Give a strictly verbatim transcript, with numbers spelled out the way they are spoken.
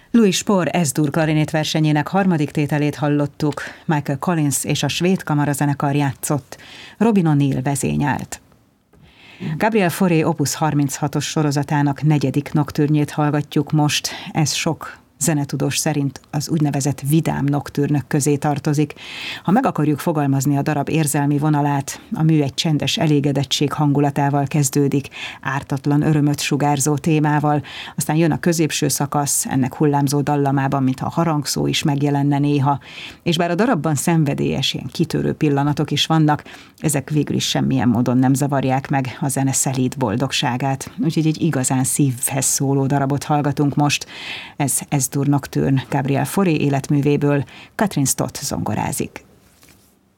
Louis Spohr Es-dur klarinét versenyének harmadik tételét hallottuk, Michael Collins és a svéd kamarazenekar játszott, Robin O'Neill vezényelt. Gabriel Fauré Opus harminchatos sorozatának negyedik noktürnjét hallgatjuk most, ez sok zenetudós szerint az úgynevezett vidám noktürnök közé tartozik. Ha meg akarjuk fogalmazni a darab érzelmi vonalát, a mű egy csendes elégedettség hangulatával kezdődik, ártatlan örömöt sugárzó témával, aztán jön a középső szakasz, ennek hullámzó dallamában, mintha harangszó is megjelenne néha, és bár a darabban szenvedélyes, ilyen kitörő pillanatok is vannak, ezek végül is semmilyen módon nem zavarják meg a zene szelíd boldogságát. Úgyhogy egy igazán szívhez szóló darabot hallgatunk most. Ez Es-dur Nocturne Gabriel Fauré életművéből, Katrin Stott zongorázik.